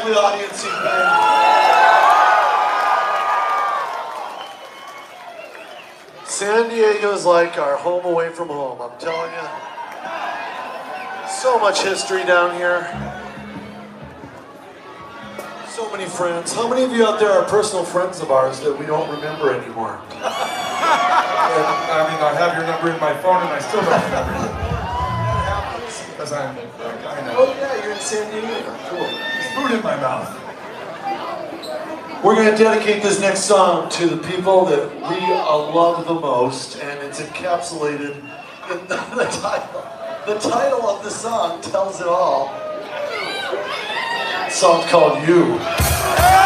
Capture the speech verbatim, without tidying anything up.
lovely audience you've been. San Diego's like our home away from home, I'm telling you. So much history down here. So many friends. How many of you out there are personal friends of ours that we don't remember anymore? I mean, I have your number in my phone and I still don't remember you. That happens. Because I'm that guy now. Oh yeah, you're in San Diego. Cool. There's food in my mouth. We're going to dedicate this next song to the people that we uh, love the most, and it's encapsulated in the, the title. The title of the song tells it all. The song's called You.